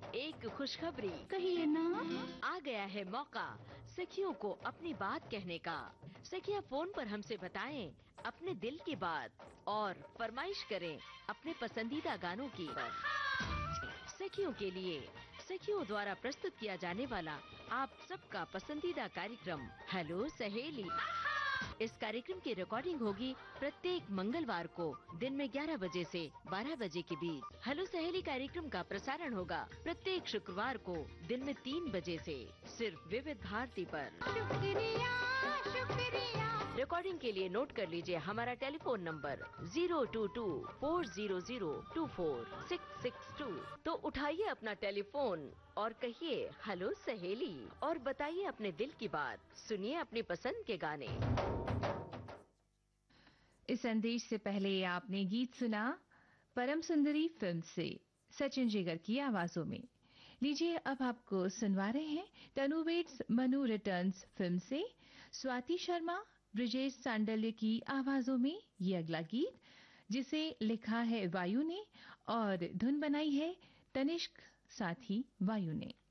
एक खुशखबरी, कहिए ना। आ गया है मौका सखियों को अपनी बात कहने का। सखियां फोन पर हमसे बताएं अपने दिल की बात और फरमाइश करें अपने पसंदीदा गानों की। सखियों के लिए सखियों द्वारा प्रस्तुत किया जाने वाला आप सबका पसंदीदा कार्यक्रम हेलो सहेली। इस कार्यक्रम की रिकॉर्डिंग होगी प्रत्येक मंगलवार को दिन में 11 बजे से 12 बजे के बीच। हेलो सहेली कार्यक्रम का प्रसारण होगा प्रत्येक शुक्रवार को दिन में 3 बजे से सिर्फ विविध भारती पर। शुक्रिया शुक्रिया। रिकॉर्डिंग के लिए नोट कर लीजिए हमारा टेलीफोन नंबर 022-400-24662। तो उठाइए अपना टेलीफोन और कहिए हेलो सहेली और बताइए अपने दिल की बात। सुनिए अपनी पसंद के गाने। इस संदेश से पहले आपने गीत सुना परम सुंदरी फिल्म से सचिन जिगर की आवाजों में। लीजिए अब आपको सुनवा रहे हैं तनु वेट्स मनु रिटर्न्स फिल्म से स्वाति शर्मा ब्रिजेश सांडल्य की आवाजों में ये अगला गीत, जिसे लिखा है वायु ने और धुन बनाई है तनिष्क साथी वायु ने।